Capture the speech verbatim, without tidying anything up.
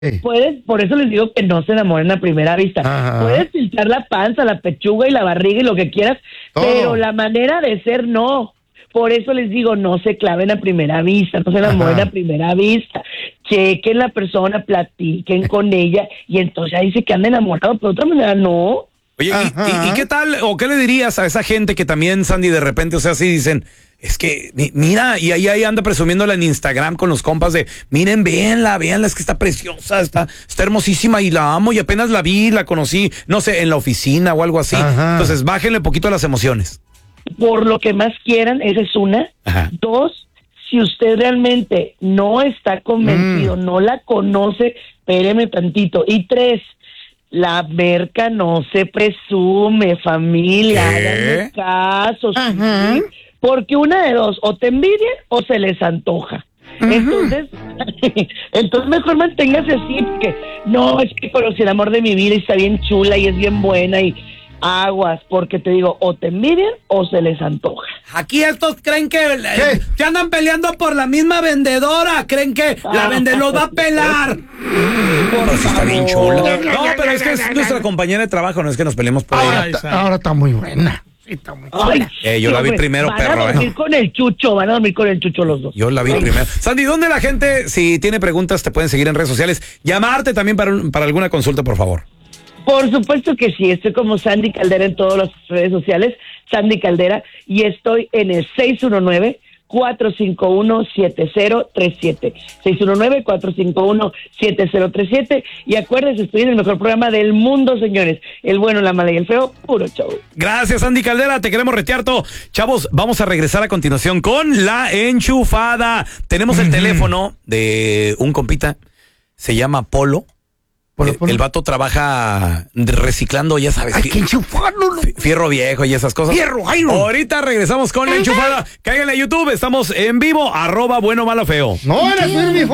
puedes, por eso les digo que no se enamoren a primera vista. Ajá. Puedes filtrar la panza, la pechuga y la barriga y lo que quieras, Todo. pero la manera de ser no. Por eso les digo, no se claven a primera vista, no se enamoren Ajá. a primera vista. Chequen la persona, platiquen con ella y entonces ahí se quedan enamorados, pero de otra manera no. Oye, ¿y, y, ¿y qué tal, o qué le dirías a esa gente que también, Sandy, de repente, o sea, así dicen, es que, mi, mira, y ahí, ahí anda presumiéndola en Instagram con los compas de, miren, véanla, véanla, es que está preciosa, está, está hermosísima y la amo y apenas la vi, la conocí, no sé, en la oficina o algo así. Ajá. Entonces, bájenle poquito a las emociones. Por lo que más quieran, esa es una. Ajá. Dos, si usted realmente no está convencido, Mm. no la conoce, espéreme tantito. Y tres, la merca no se presume, familia, ¿Qué? háganme caso, sí, Ajá. sí, porque una de dos, o te envidian o se les antoja. Entonces, entonces mejor manténgase así, porque no, es que conocí el amor de mi vida y está bien chula y es bien buena y aguas, porque te digo, o te envidian o se les antoja. Aquí estos creen que ¿Qué? que andan peleando por la misma vendedora, creen que la vendedora los va a pelar. Pues está bien chula. No, pero es que es nuestra compañera de trabajo, no es que nos peleemos por Ahora, ella. está, ahora está muy buena. Sí, está muy Ay, chula. Eh, yo la vi hombre, primero, van perro, a dormir eh. con el chucho, van a dormir con el chucho los dos. Yo la vi primero. Sandy, ¿dónde la gente, si tiene preguntas, te pueden seguir en redes sociales? Llamarte también para, un- para alguna consulta, por favor. Por supuesto que sí, estoy como Sandy Caldera en todas las redes sociales, Sandy Caldera, y estoy en el seis uno nueve, cuatro cinco uno, siete cero tres siete. seis uno nueve, cuatro cinco uno, siete cero tres siete. Y acuérdense, estoy en el mejor programa del mundo, señores. El bueno, la mala y el feo, puro show. Gracias, Sandy Caldera, te queremos retear todo. Chavos, vamos a regresar a continuación con La Enchufada. Tenemos el teléfono de un compita, se llama Polo. Polo, El- Polo. El vato trabaja reciclando, ya sabes, Hay fi- que enchufarlo. fi- fierro viejo y esas cosas. Fierro, Iron. Ahorita regresamos con La Enchufada. Cáiganle a YouTube, estamos en vivo, arroba bueno, malo, feo. No van a subir mi